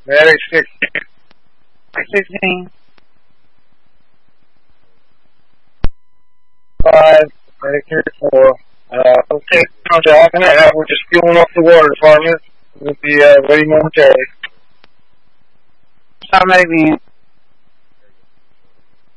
Medic 6. 16. 5. Medic here 4. Okay, contact. We're just fueling up the water department. We'll be ready momentarily. Stop making